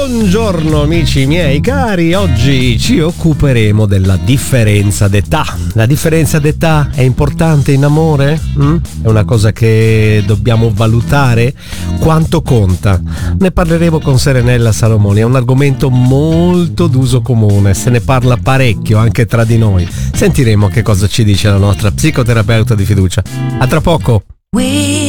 Buongiorno amici miei cari, oggi ci occuperemo della differenza d'età. La differenza d'età è importante in amore? È una cosa che dobbiamo valutare? Quanto conta? Ne parleremo con Serenella Salomoni, è un argomento molto d'uso comune, se ne parla parecchio anche tra di noi. Sentiremo che cosa ci dice la nostra psicoterapeuta di fiducia. A tra poco!